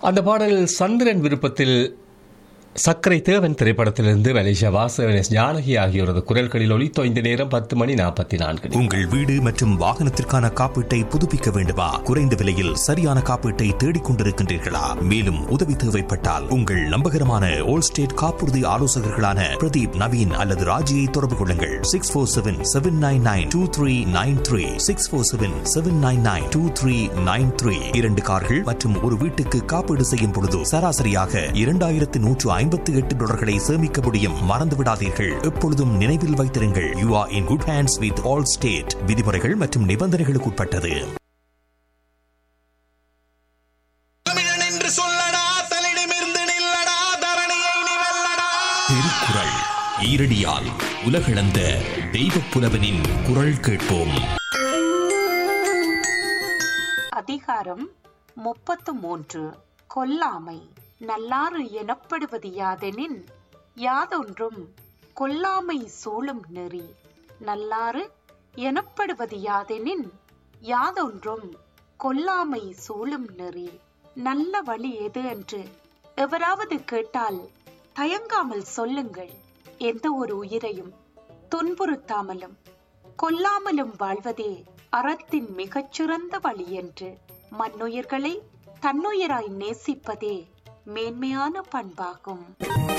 அந்த பாடல் சந்திரன் விருப்பத்தில் சக்கரை தேவன் திரைப்படத்திலிருந்து மலேசியா வாசவன் ஜானகி ஆகியோரது குரல்களில் ஒலித்தோய்ந்த நேரம் 10:44. உங்கள் வீடு மற்றும் வாகனத்திற்கான காப்பீட்டை புதுப்பிக்க வேண்டுமா? குறைந்த விலையில் சரியான காப்பீட்டை தேடிக் கொண்டிருக்கின்றீர்களா? மேலும் உதவி தேவைப்பட்டால் உங்கள் நம்பகரமான ஓல் ஸ்டேட் காப்புறுதி ஆலோசகர்களான பிரதீப், நவீன் அல்லது ராஜியை தொடர்பு கொள்ளுங்கள். 647-799-2393 647-799-2393. 2 கார்கள் மற்றும் ஒரு வீட்டுக்கு காப்பீடு செய்யும் பொழுது சராசரியாக $2,158 சேமிக்க முடியும். மறந்து விடாதீர்கள். எப்பொழுதும் நினைவில் வைத்திருங்கள், you are in good hands with Allstate. விதிமுறைகள் மற்றும் நிபந்தனைகளுக்கு உட்பட்டது. தமிழன் என்று சொல்லடா, தலிடமிருந்து நில்லடா, தரணியை நீ வெல்லடா. திருக்குறள் ஈரடியால் உலகளந்த தெய்வப் புலவனின் குரல் கேட்போம். அதிகாரம் 33. கொல்லாமை. நல்லாறு எனப்படுவது யாதெனின், யாதொன்றும் கொல்லாமை சூழும் நெறி. நல்லாறு எனப்படுவது யாதெனின், யாதொன்றும் கொல்லாமை சூழும் நெறி. நல்ல வழி எது என்று எவராவது கேட்டால் தயங்காமல் சொல்லுங்கள். எந்த ஒரு உயிரையும் துன்புறுத்தாமலும் கொல்லாமலும் வாழ்வதே அறத்தின் மிகச்சிறந்த வழி என்று. மண்ணுயிர்களை தன்னுயிராய் நேசிப்பதே மேன்மையான பண்பாகும்.